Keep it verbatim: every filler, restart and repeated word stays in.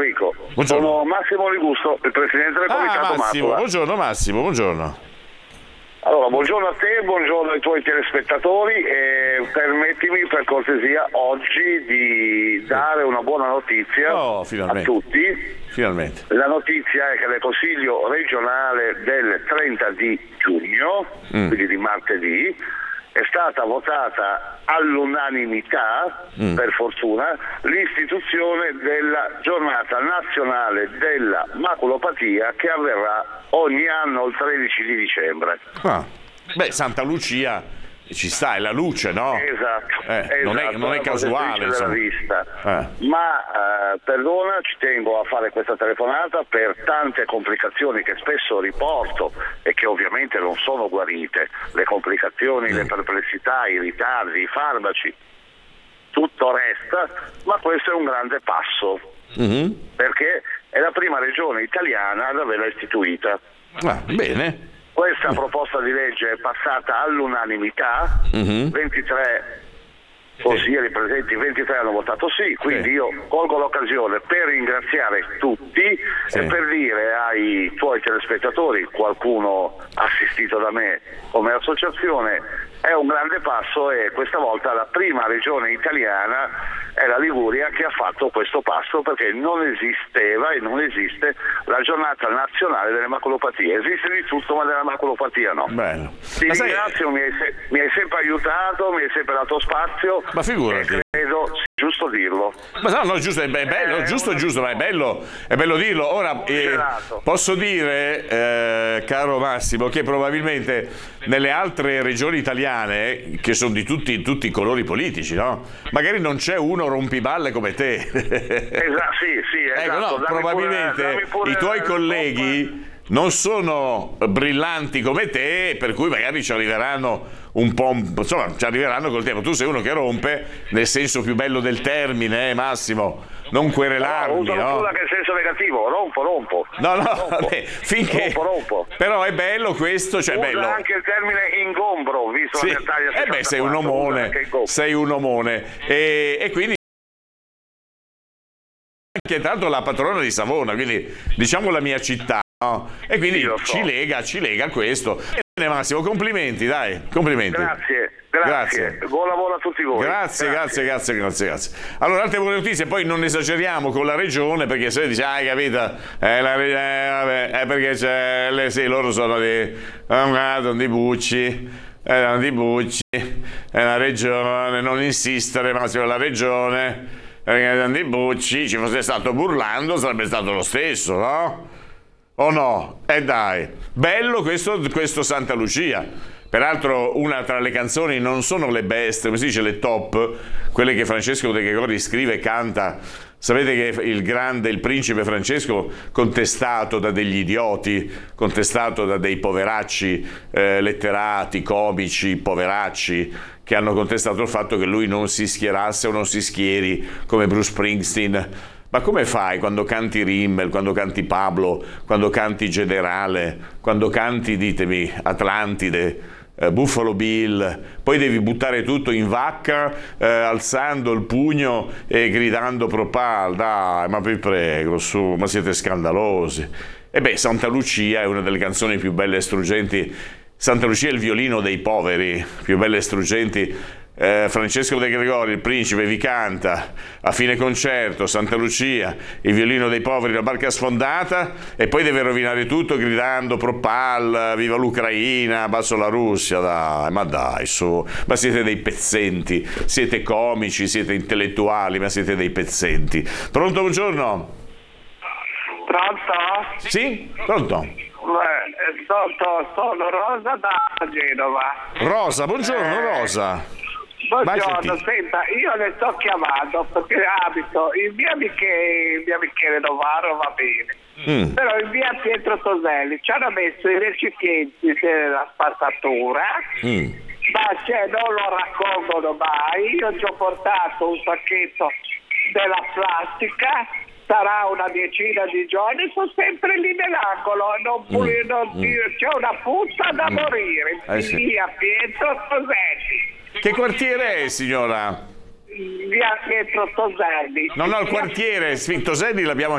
Enrico. Buongiorno. Sono Massimo Ligusto, il presidente del Ah, comitato Massimo, Mapua. buongiorno Massimo, buongiorno. Allora, buongiorno a te, buongiorno ai tuoi telespettatori e permettimi per cortesia oggi di dare una buona notizia Oh, a finalmente. tutti. Finalmente. La notizia è che nel Consiglio regionale del trenta di giugno, Mm. quindi di martedì, è stata votata all'unanimità, Mm. per fortuna, l'istituzione della giornata nazionale della maculopatia che avverrà ogni anno il tredici di dicembre. Ah. Beh, Santa Lucia ci sta, è la luce, no? Esatto, Eh, non è- esatto, non è la casuale, protettrice della insomma. vista. Eh. Ma eh, perdona, ci tengo a fare questa telefonata per tante complicazioni che spesso riporto e che ovviamente non sono guarite, le complicazioni, le perplessità, i ritardi, i farmaci, tutto resta, ma questo è un grande passo, Mhm. perché è la prima regione italiana ad averla istituita. Ah, bene. Questa proposta di legge è passata all'unanimità, Mhm. ventitré consiglieri presenti, ventitré hanno votato sì, quindi Sì. io colgo l'occasione per ringraziare tutti Sì. e per dire ai tuoi telespettatori, qualcuno assistito da me come associazione, è un grande passo e questa volta la prima regione italiana è la Liguria che ha fatto questo passo, perché non esisteva e non esiste la giornata nazionale delle maculopatie. Esiste di tutto, ma della maculopatia no. Bello. Ti Ma sai- ringrazio, mi hai, se- mi hai sempre aiutato, mi hai sempre dato spazio. Ma figurati. E credo sia giusto dirlo. Ma no, no, giusto, è be- bello, Eh, giusto, una- giusto, ma è bello, è bello dirlo. Ora, eh, gelato. posso dire, eh, caro Massimo, che probabilmente nelle altre regioni italiane, che sono di tutti, tutti i colori politici, no? Magari non c'è uno rompiballe come te. Esatto, sì, sì, esatto. Ecco, no, Dammi probabilmente pure- dammi pure i tuoi il colleghi non sono brillanti come te, per cui magari ci arriveranno un po', insomma, ci arriveranno col tempo. Tu sei uno che rompe nel senso più bello del termine, eh, Massimo, non No, querelarmi, usalo no? solo anche in senso negativo, rompo, rompo. No, no, Rompo. vabbè, finché... Rompo, rompo. Però è bello questo, cioè Usa bello... anche il termine ingombro, visto Sì. la mia taglia Eh beh, sei un sessantaquattro, usa omone, anche ingombro. sei un omone. E, e quindi... Anche tra l'altro la patrona di Savona, quindi diciamo la mia città, no? E quindi Sì, lo so. ci lega, ci lega questo. Bene Massimo, complimenti, dai, complimenti. Grazie, grazie, Grazie. Buon lavoro a tutti voi. Grazie, grazie, grazie, grazie, grazie. Allora, altre buone notizie, poi non esageriamo con la regione, perché se dice, ah, hai capito, eh, la, re- eh, vabbè, è perché c'è, le, sì, loro sono di, sono di Bucci, erano di Bucci, è la regione, non insistere, Massimo, la regione, perché erano di Bucci, ci fosse stato Burlando, sarebbe stato lo stesso, no? O no? E eh dai, bello questo, questo Santa Lucia. Peraltro una tra le canzoni non sono le best, come si dice, le top, quelle che Francesco De Gregori scrive e canta. Sapete che il grande, il principe Francesco, contestato da degli idioti, contestato da dei poveracci eh, letterati, comici, poveracci, che hanno contestato il fatto che lui non si schierasse o non si schieri come Bruce Springsteen. Ma come fai quando canti Rimmel, quando canti Pablo, quando canti Generale, quando canti, ditemi, Atlantide, eh, Buffalo Bill, poi devi buttare tutto in vacca, eh, alzando il pugno e gridando Propal, dai, ma vi prego, su, ma siete scandalosi. E beh, Santa Lucia è una delle canzoni più belle e struggenti. Santa Lucia è il violino dei poveri, più belle e struggenti. Eh, Francesco De Gregori, il principe, vi canta a fine concerto Santa Lucia, il violino dei poveri, la barca sfondata, e poi deve rovinare tutto gridando Propal, viva l'Ucraina, basso la Russia, dai, ma dai, su, ma siete dei pezzenti, siete comici, siete intellettuali, ma siete dei pezzenti. Pronto, buongiorno? Pronto? Sì? Pronto? Eh, sono, sono Rosa da Genova. Rosa, buongiorno Rosa. Vai, Buongiorno, senti. senta, io le sto chiamando perché abito in via Michele, in via Michele Novaro, va bene. Mm. Però in via Pietro Toselli ci hanno messo i recipienti della spazzatura, Mm. ma cioè, non lo raccolgono mai. Io ci ho portato un sacchetto della plastica, sarà una decina di giorni, sono sempre lì nell'angolo, non puli- non- c'è una puzza da morire. Eh sì. Via Pietro Toselli. Che quartiere è, signora? Via Pietro Toselli. Non ho il quartiere, Toselli l'abbiamo